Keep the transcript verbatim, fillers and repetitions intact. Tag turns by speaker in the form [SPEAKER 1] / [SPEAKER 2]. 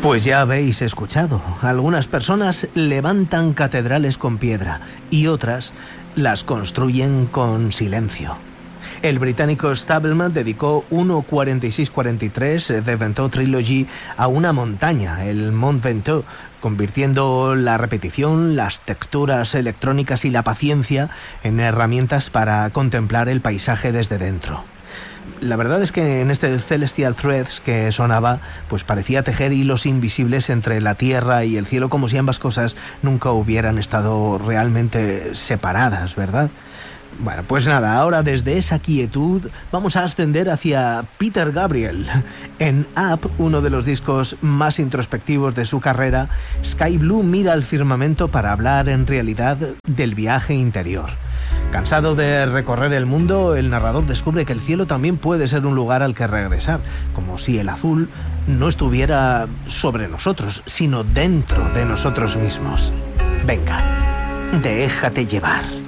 [SPEAKER 1] Pues ya habéis escuchado, algunas personas levantan catedrales con piedra y otras las construyen con silencio. El británico Stableman dedicó uno cuarenta y seis cuarenta y tres de Ventoux Trilogy a una montaña, el Mont Ventoux, convirtiendo la repetición, las texturas electrónicas y la paciencia en herramientas para contemplar el paisaje desde dentro. La verdad es que en este Celestial Threads que sonaba, pues parecía tejer hilos invisibles entre la tierra y el cielo, como si ambas cosas nunca hubieran estado realmente separadas, ¿verdad? Bueno, pues nada, ahora desde esa quietud vamos a ascender hacia Peter Gabriel. En Up, uno de los discos más introspectivos de su carrera, Sky Blue mira al firmamento para hablar en realidad del viaje interior. Cansado de recorrer el mundo, el narrador descubre que el cielo también puede ser un lugar al que regresar, como si el azul no estuviera sobre nosotros, sino dentro de nosotros mismos. Venga, déjate llevar.